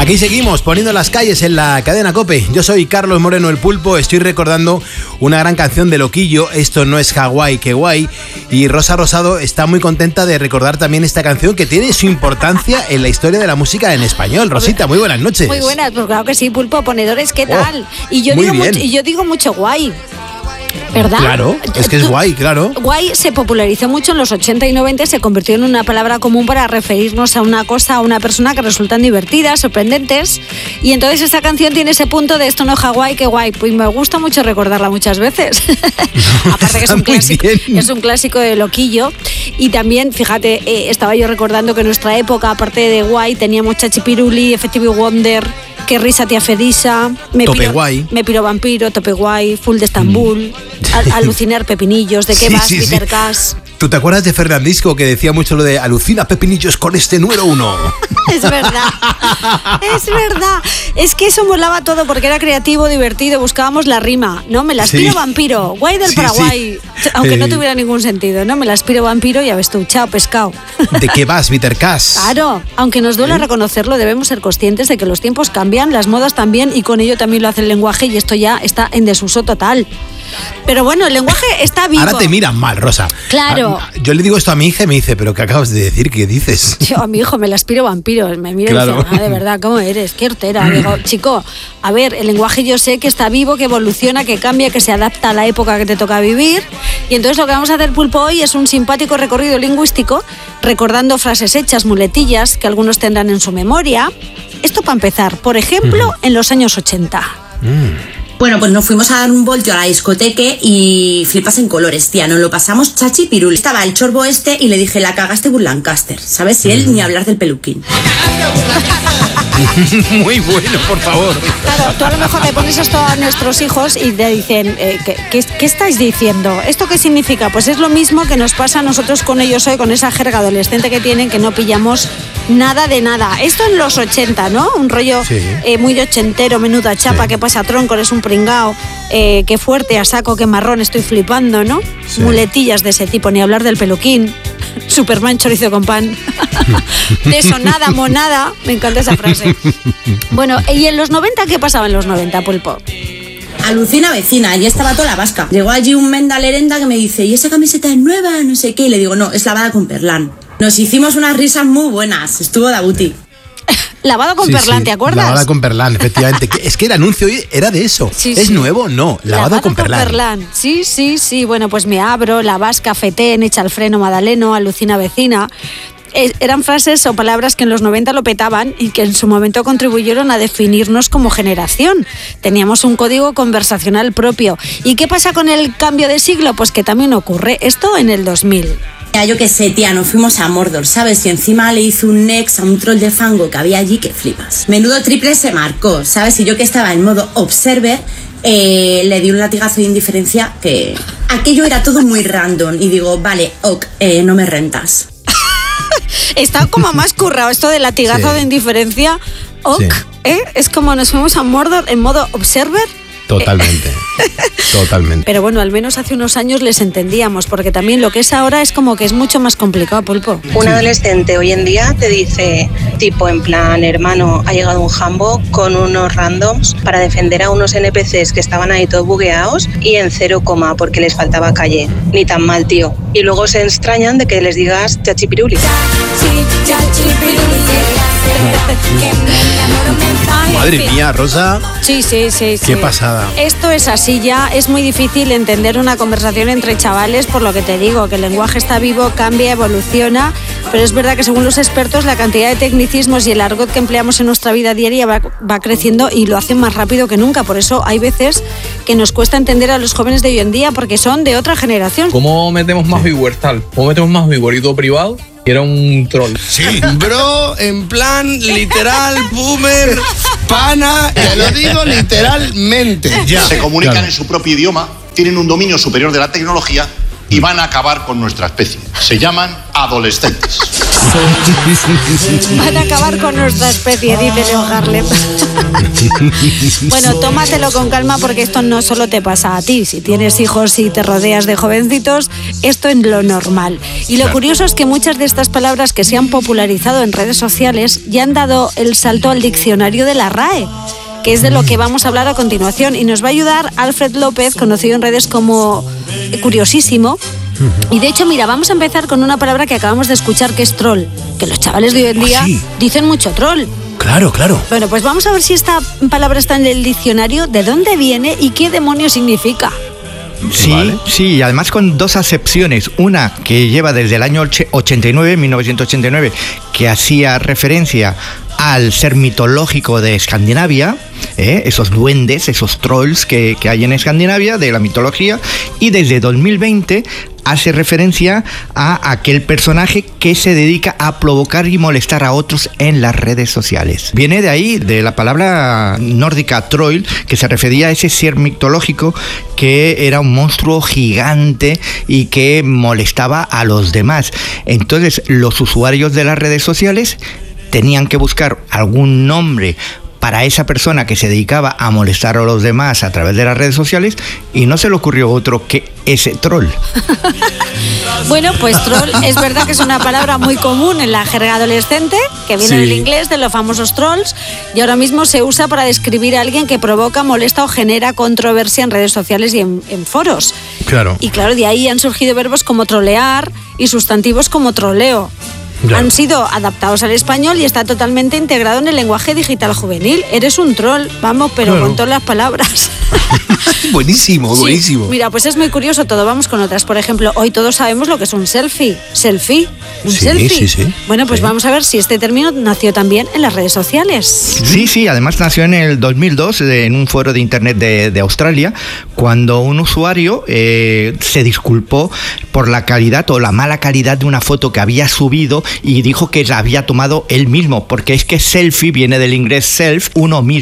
Aquí seguimos poniendo las calles en la cadena COPE. Yo soy Carlos Moreno, el Pulpo. Estoy recordando una gran canción de Loquillo, Esto no es Hawái, qué guay. Y Rosa Rosado está muy contenta de recordar también esta canción que tiene su importancia en la historia de la música en español. Rosita, muy buenas noches. Muy buenas, pues claro que sí, Pulpo. Ponedores, ¿qué tal? Y yo digo mucho guay. ¿Verdad? Claro, es que es guay, claro. Guay se popularizó mucho en los 80 y 90, se convirtió en una palabra común para referirnos a una cosa, a una persona que resultan divertidas, sorprendentes. Y entonces esta canción tiene ese punto de esto no es Hawái, qué guay. Pues me gusta mucho recordarla muchas veces. Aparte que es un clásico de Loquillo. Y también, fíjate, estaba yo recordando que en nuestra época, aparte de guay, teníamos Chachipiruli, Effective Wonder, Qué risa tía Fedisa, Me piro vampiro, Tope guay, Full de Estambul, Alucinar pepinillos, ¿de qué vas, Peter Cash? ¿Tú te acuerdas de Fernandisco que decía mucho lo de alucina pepinillos con este número 1? Es verdad. Es que eso molaba todo porque era creativo, divertido, buscábamos la rima, ¿no? Me la aspiro vampiro, guay del Paraguay. Sí. Aunque no tuviera ningún sentido, ¿no? Me la aspiro vampiro y ya ves tú, chao, pescado. ¿De qué vas, Peter Cash? Claro, aunque nos duela reconocerlo, debemos ser conscientes de que los tiempos cambian, las modas también, y con ello también lo hace el lenguaje, y esto ya está en desuso total. Pero bueno, el lenguaje está vivo. Ahora te miran mal, Rosa. Claro. Yo le digo esto a mi hija y me dice, ¿pero qué acabas de decir? ¿Qué dices? Yo a mi hijo me la aspiro vampiro. Me mira y dice, de verdad, ¿cómo eres? Qué hortera. Digo, chico, a ver, el lenguaje yo sé que está vivo, que evoluciona, que cambia, que se adapta a la época que te toca vivir. Y entonces lo que vamos a hacer, Pulpo, hoy es un simpático recorrido lingüístico, recordando frases hechas, muletillas, que algunos tendrán en su memoria. Esto para empezar, por ejemplo, en los años 80. Bueno, pues nos fuimos a dar un voltio a la discoteca y flipas en colores, tía, nos lo pasamos chachi pirul. Estaba el chorbo y le dije, la cagaste por Lancaster, ¿sabes? Y él ni hablar del peluquín. Muy bueno, por favor. Claro, tú a lo mejor le pones esto a nuestros hijos y te dicen, ¿qué estáis diciendo? ¿Esto qué significa? Pues es lo mismo que nos pasa a nosotros con ellos hoy, con esa jerga adolescente que tienen, que no pillamos nada de nada. Esto en los 80, ¿no? Un rollo muy ochentero, menuda chapa, ¿qué pasa, tronco? Eres un pringao, qué fuerte, a saco, qué marrón, estoy flipando, ¿no? Sí. Muletillas de ese tipo, ni hablar del peluquín. Superman chorizo con pan. De eso nada, monada. Me encanta esa frase. Bueno, ¿y en los 90 qué pasaba en los 90, Pulpo? Alucina vecina, allí estaba toda la vasca. Llegó allí un menda lerenda que me dice, ¿y esa camiseta es nueva? No sé qué. Y le digo, no, es lavada con perlán. Nos hicimos unas risas muy buenas. Estuvo de buti. Lavado con perlán, ¿te acuerdas? Lavada con perlán, efectivamente. Es que el anuncio era de eso. ¿Es nuevo? No, lavado con perlán. Sí. Bueno, pues me abro, la vasca, fetén, echa el freno, madaleno, alucina vecina. Eran frases o palabras que en los 90 lo petaban y que en su momento contribuyeron a definirnos como generación. Teníamos un código conversacional propio. ¿Y qué pasa con el cambio de siglo? Pues que también ocurre esto en el 2000. Ya, yo qué sé, tía, nos fuimos a Mordor, ¿sabes? Y encima le hizo un nex a un troll de fango que había allí que flipas. Menudo triple se marcó, ¿sabes? Y yo que estaba en modo observer, le di un latigazo de indiferencia que... Aquello era todo muy random y digo, vale, ok, no me rentas. Está como más currado esto de latigazo de indiferencia, ok, es como nos fuimos a Mordor en modo observer. Totalmente. Pero bueno, al menos hace unos años les entendíamos, porque también lo que es ahora es como que es mucho más complicado, Pulpo. Un adolescente hoy en día te dice, tipo en plan, hermano, ha llegado un jambo con unos randoms para defender a unos NPCs que estaban ahí todos bugueados y en 0, porque les faltaba calle. Ni tan mal, tío. Y luego se extrañan de que les digas chachipiruli. Madre mía, Rosa. Sí. Qué pasada. Esto es así ya, es muy difícil entender una conversación entre chavales, por lo que te digo, que el lenguaje está vivo, cambia, evoluciona, pero es verdad que según los expertos la cantidad de tecnicismos y el argot que empleamos en nuestra vida diaria va creciendo y lo hacen más rápido que nunca. Por eso hay veces que nos cuesta entender a los jóvenes de hoy en día porque son de otra generación. ¿Cómo metemos más vigor tal? ¿Cómo metemos más vigor y todo privado? Era un troll. Sí, bro, en plan, literal, boomer, pana, te lo digo literalmente. Ya. Se comunican en su propio idioma, tienen un dominio superior de la tecnología y van a acabar con nuestra especie. Se llaman adolescentes. Van a acabar con nuestra especie, dice Leo Harlem. Bueno, tómatelo con calma porque esto no solo te pasa a ti. Si tienes hijos y te rodeas de jovencitos, esto es lo normal. Y lo curioso es que muchas de estas palabras que se han popularizado en redes sociales ya han dado el salto al diccionario de la RAE, que es de lo que vamos a hablar a continuación. Y nos va a ayudar Alfred López, conocido en redes como Curiosísimo. Y de hecho, mira, vamos a empezar con una palabra que acabamos de escuchar, que es troll. Que los chavales de hoy en día dicen mucho troll. Claro, claro. Bueno, pues vamos a ver si esta palabra está en el diccionario, de dónde viene y qué demonios significa. Sí, ¿vale? Sí, y además con dos acepciones. Una que lleva desde el año 1989, que hacía referencia al ser mitológico de Escandinavia, esos duendes, esos trolls que hay en Escandinavia, de la mitología, y desde 2020 hace referencia a aquel personaje que se dedica a provocar y molestar a otros en las redes sociales. Viene de ahí, de la palabra nórdica troll, que se refería a ese ser mitológico que era un monstruo gigante y que molestaba a los demás. Entonces, los usuarios de las redes sociales tenían que buscar algún nombre para esa persona que se dedicaba a molestar a los demás a través de las redes sociales, y no se le ocurrió otro que ese troll. Bueno, pues troll es verdad que es una palabra muy común en la jerga adolescente, que viene del inglés, de los famosos trolls, y ahora mismo se usa para describir a alguien que provoca, molesta o genera controversia en redes sociales y en foros. Claro. Y claro, de ahí han surgido verbos como trolear y sustantivos como troleo. Claro. Han sido adaptados al español y está totalmente integrado en el lenguaje digital juvenil. Eres un troll, vamos, pero con todas las palabras. Buenísimo, Sí. buenísimo. Mira, pues es muy curioso todo. Vamos con otras. Por ejemplo, hoy todos sabemos lo que es un selfie. ¿Selfie? ¿Un selfie? Sí. Bueno, pues vamos a ver si este término nació también en las redes sociales. Sí, además nació en el 2002 en un foro de internet de Australia, cuando un usuario se disculpó por la calidad o la mala calidad de una foto que había subido y dijo que la había tomado él mismo, porque es que selfie viene del inglés self, uno mismo.